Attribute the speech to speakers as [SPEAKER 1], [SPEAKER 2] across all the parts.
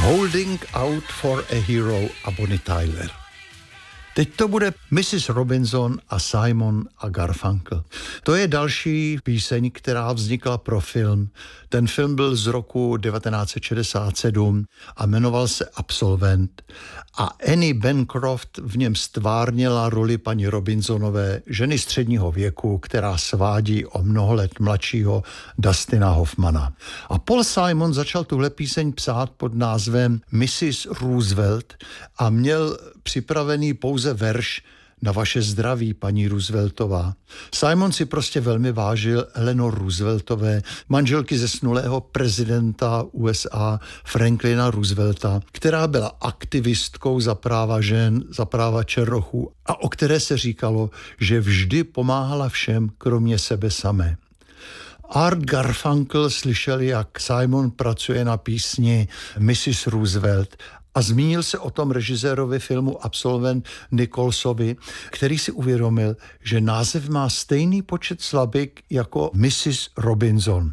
[SPEAKER 1] Holding Out for a Hero a Bonnie Tyler. Teď to bude Mrs. Robinson a Simon a Garfunkel. To je další píseň, která vznikla pro film. Ten film byl z roku 1967 a jmenoval se Absolvent. A Annie Bancroft v něm stvárnila roli paní Robinsonové, ženy středního věku, která svádí o mnoho let mladšího Dustina Hoffmana. A Paul Simon začal tuhle píseň psát pod názvem Mrs. Roosevelt a měl připravený pouze verš Na vaše zdraví, paní Rooseveltová. Simon si prostě velmi vážil Eleanor Rooseveltové, manželky zesnulého prezidenta USA Franklina Roosevelta, která byla aktivistkou za práva žen, za práva černochů a o které se říkalo, že vždy pomáhala všem, kromě sebe samé. Art Garfunkel slyšel, jak Simon pracuje na písni Mrs. Roosevelt a zmínil se o tom režisérovi filmu Absolvent Nicholsovi, který si uvědomil, že název má stejný počet slabik jako Mrs. Robinson.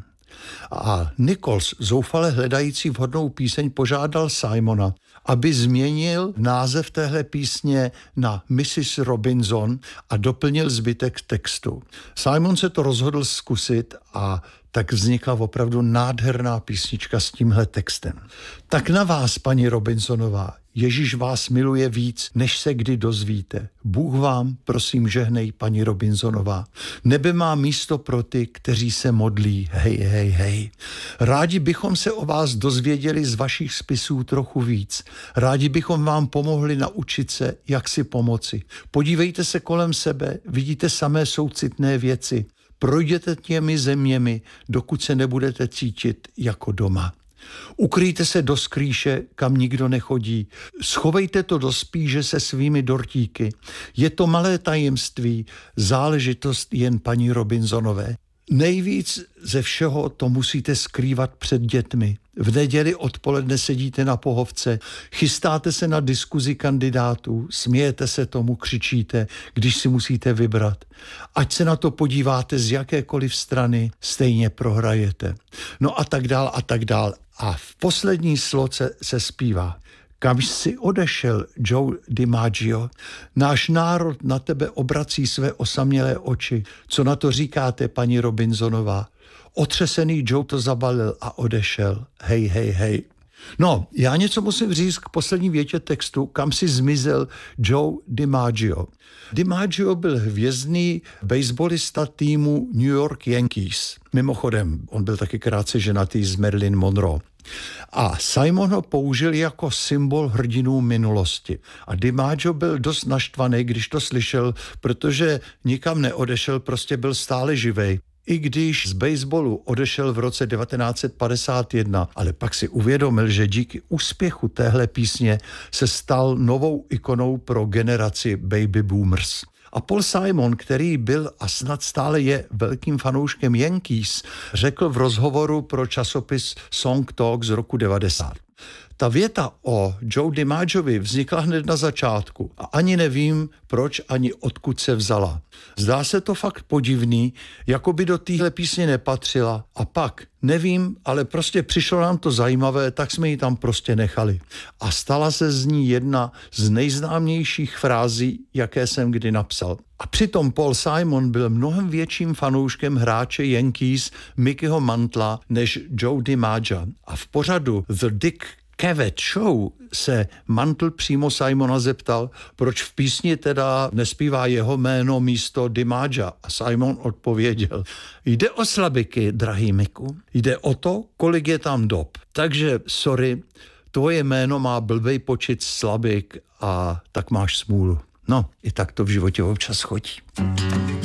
[SPEAKER 1] A Nichols, zoufale hledající vhodnou píseň, požádal Simona, aby změnil název téhle písně na Mrs. Robinson a doplnil zbytek textu. Simon se to rozhodl zkusit a tak vznikla opravdu nádherná písnička s tímhle textem. Tak na vás, paní Robinsonová, Ježíš vás miluje víc, než se kdy dozvíte. Bůh vám, prosím, žehnej, paní Robinsonová. Nebe má místo pro ty, kteří se modlí. Hej, hej, hej. Rádi bychom se o vás dozvěděli z vašich spisů trochu víc. Rádi bychom vám pomohli naučit se, jak si pomoci. Podívejte se kolem sebe, vidíte samé soucitné věci. Projděte těmi zeměmi, dokud se nebudete cítit jako doma. Ukryjte se do skrýše, kam nikdo nechodí. Schovejte to do spíže se svými dortíky. Je to malé tajemství, záležitost jen paní Robinsonové. Nejvíc ze všeho to musíte skrývat před dětmi. V neděli odpoledne sedíte na pohovce, chystáte se na diskuzi kandidátů, smějete se tomu, křičíte, když si musíte vybrat. Ať se na to podíváte z jakékoliv strany, stejně prohrajete. No a tak dál a tak dál. A v poslední sloce se zpívá: Kam jsi odešel, Joe DiMaggio? Náš národ na tebe obrací své osamělé oči. Co na to říkáte, paní Robinsonová? Otřesený Joe to zabalil a odešel. Hej, hej, hej. No, já něco musím říct k poslední větě textu. Kam si zmizel Joe DiMaggio? DiMaggio byl hvězdný baseballista týmu New York Yankees. Mimochodem, on byl taky krátce ženatý s Marilyn Monroe. A Simon ho použil jako symbol hrdinů minulosti. A DiMaggio byl dost naštvaný, když to slyšel, protože nikam neodešel, prostě byl stále živej. I když z baseballu odešel v roce 1951, ale pak si uvědomil, že díky úspěchu téhle písně se stal novou ikonou pro generaci baby boomers. A Paul Simon, který byl a snad stále je velkým fanouškem Yankees, řekl v rozhovoru pro časopis Song Talk z roku 90. Ta věta o Joe DiMaggiovi vznikla hned na začátku a ani nevím, proč ani odkud se vzala. Zdá se to fakt podivný, jako by do téhle písně nepatřila a pak, nevím, ale prostě přišlo nám to zajímavé, tak jsme ji tam prostě nechali. A stala se z ní jedna z nejznámějších frází, jaké jsem kdy napsal. A přitom Paul Simon byl mnohem větším fanouškem hráče Yankees Mickeyho Mantla než Joe DiMaggio. A v pořadu The Dick Cavett Show se Mantle přímo Simona zeptal, proč v písni teda nespívá jeho jméno místo DiMaggio. A Simon odpověděl: jde o slabiky, drahý Miku. Jde o to, kolik je tam dob. Takže sorry, tvoje jméno má blbej počet slabik a tak máš smůlu. No, i tak to v životě občas chodí.